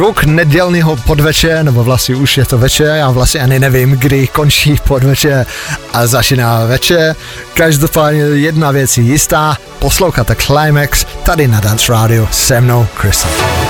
zvuk nedělného podvečer, nebo vlastně už je to večer, já vlastně ani nevím, kdy končí podvečer a začíná večer. Každopádně jedna věc je jistá, posloucháte Climax tady na Dance Radio se mnou, Chrisem.